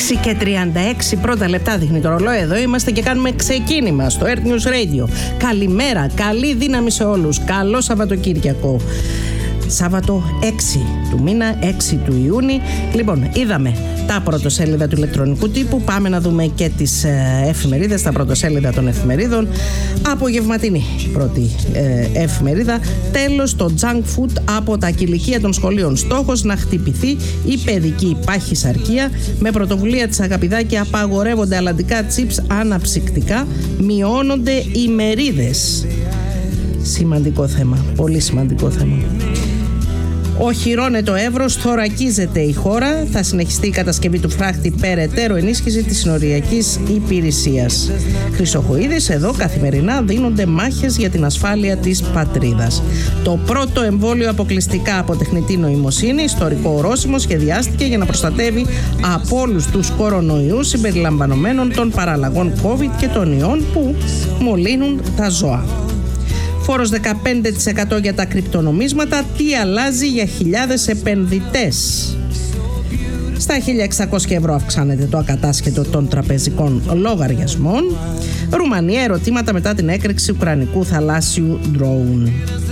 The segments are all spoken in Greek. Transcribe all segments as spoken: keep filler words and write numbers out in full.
έξι και τριάντα έξι πρώτα λεπτά δείχνει το ρολόι. Εδώ είμαστε και κάνουμε ξεκίνημα στο Earth News Radio. Καλημέρα, καλή δύναμη σε όλους. Καλό Σαββατοκύριακο. Σάββατο έξι του μήνα, έξι του Ιούνιου. Λοιπόν, είδαμε τα πρωτοσέλιδα του ηλεκτρονικού τύπου. Πάμε να δούμε και τις ε, εφημερίδες, τα πρωτοσέλιδα των εφημερίδων. Απογευματινή πρώτη ε, εφημερίδα. Τέλος, το junk food από τα κηλικεία των σχολείων. Στόχος να χτυπηθεί η παιδική παχυσαρκία. Με πρωτοβουλία της Αγαπηδάκη απαγορεύονται αλλαντικά τσίπς αναψυκτικά. Μειώνονται οι μερίδες. Σημαντικό θέμα, πολύ σημαντικό θέμα. Οχυρώνεται το εύρος, θωρακίζεται η χώρα. Θα συνεχιστεί η κατασκευή του φράχτη, περαιτέρω ενίσχυση της συνοριακής υπηρεσίας. Χρυσοχοΐδης, εδώ καθημερινά δίνονται μάχες για την ασφάλεια της πατρίδας. Το πρώτο εμβόλιο αποκλειστικά από τεχνητή νοημοσύνη, ιστορικό ορόσημο, σχεδιάστηκε για να προστατεύει από όλους τους κορονοϊούς συμπεριλαμβανομένων των παραλλαγών COVID και των ιών που μολύνουν τα ζώα. Φόρος δεκαπέντε τοις εκατό για τα κρυπτονομίσματα. Τι αλλάζει για χιλιάδες επενδυτές. Στα χίλια εξακόσια ευρώ αυξάνεται το ακατάσχετο των τραπεζικών λογαριασμών. Ρουμανία, ερωτήματα μετά την έκρηξη ουκρανικού θαλάσσιου ντρόουν.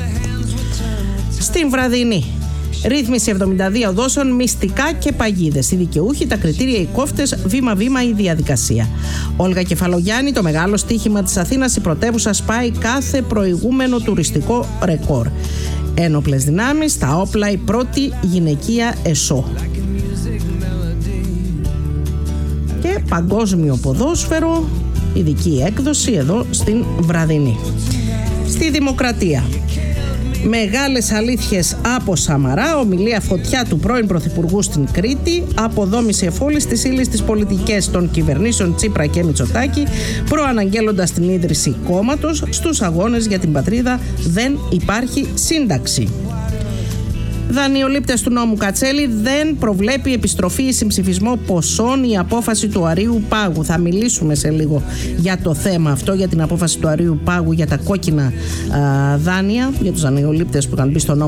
Στην βραδινή. Ρύθμιση εβδομήντα δύο δόσεων, μυστικά και παγίδες. Οι δικαιούχοι, τα κριτήρια, οι κόφτες, βήμα-βήμα η διαδικασία. Όλγα Κεφαλογιάννη, το μεγάλο στοίχημα της Αθήνας, η πρωτεύουσα σπάει κάθε προηγούμενο τουριστικό ρεκόρ. Ένοπλες δυνάμεις, τα όπλα, η πρώτη γυναικεία ΕΣΟ. Και παγκόσμιο ποδόσφαιρο, ειδική έκδοση εδώ στην βραδινή. Στη Δημοκρατία. Μεγάλες αλήθειες από Σαμαρά, ομιλία φωτιά του πρώην Πρωθυπουργού στην Κρήτη, αποδόμηση εφόλης της ύλης της πολιτικές των κυβερνήσεων Τσίπρα και Μητσοτάκη, προαναγγέλλοντας την ίδρυση κόμματος. Στους αγώνες για την πατρίδα δεν υπάρχει σύνταξη. Δανειολήπτες του νόμου Κατσέλη, δεν προβλέπει επιστροφή ή συμψηφισμό ποσών η απόφαση του Αρείου Πάγου. Θα μιλήσουμε σε λίγο για το θέμα αυτό, για την απόφαση του Αρείου Πάγου για τα κόκκινα α, δάνεια, για τους δανειολήπτες που είχαν μπει στο νόμο